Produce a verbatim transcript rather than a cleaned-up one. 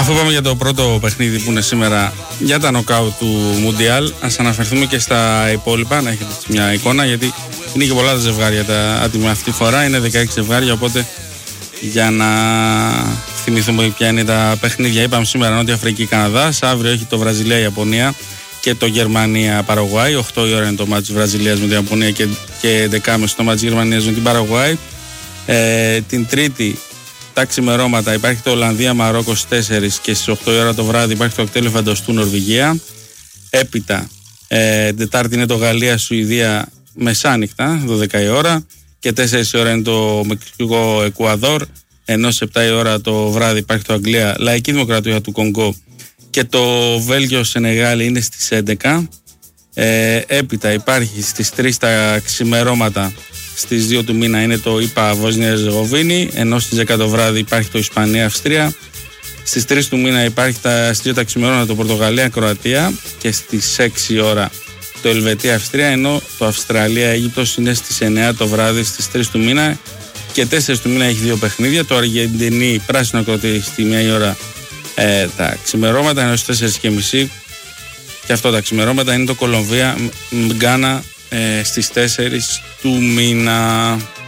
Αφού πάμε για το πρώτο παιχνίδι που είναι σήμερα για τα νοκάουτ του Μουντιάλ, ας αναφερθούμε και στα υπόλοιπα, να έχετε μια εικόνα, γιατί είναι και πολλά τα ζευγάρια τα άτομα αυτή τη φορά. Είναι δεκαέξι ζευγάρια, οπότε για να θυμηθούμε ποια είναι τα παιχνίδια. Είπαμε σήμερα Νότια Αφρική Καναδάς, αύριο έχει το Βραζιλία Ιαπωνία και το Γερμανία Παραγουάη. οκτώ η ώρα είναι το μάτς της Βραζιλίας με την Ιαπωνία και, και έντεκα και τριάντα το μάτς της Γερμανίας με την Παραγουάη. Ε, την Τρίτη τα ξημερώματα υπάρχει το Ολλανδία Μαρόκο στις τέσσερις και στις οκτώ η ώρα το βράδυ υπάρχει το Οκτέλιο Φαντοστού Νορβηγία. Έπειτα ε, Τετάρτη είναι το Γαλλία Σουηδία μεσάνυχτα, δώδεκα η ώρα, και τέσσερις η ώρα είναι το Μεξικό Εκουαδόρ, ενώ στις επτά η ώρα το βράδυ υπάρχει το Αγγλία Λαϊκή Δημοκρατία του Κονγκό και το Βέλγιο Σενεγάλη είναι στις έντεκα. Ε, έπειτα υπάρχει στις τρεις τα ξημερώματα, στις δύο του μήνα είναι το ΙΠΑ Βοσνία Ζεγοβίνη, ενώ στις δέκα το βράδυ υπάρχει το Ισπανία Αυστρία. Στις τρεις του μήνα υπάρχει τα, στις δύο τα ξημερώματα το Πορτογαλία Κροατία και στις έξι η ώρα το Ελβετία Αυστρία, ενώ το Αυστραλία Αίγυπτος είναι στις εννιά το βράδυ στις τρεις του μήνα, και τέσσερις του μήνα έχει δύο παιχνίδια, το Αργεντινή Πράσινο Ακροτήρι στη μία η ώρα ε, τα ξημερώματα, ενώ στις τέσσερις και μισή και αυτό τα ξημερώματα είναι το Κολομβία Γκάνα ε, στις τέσσερις του μήνα.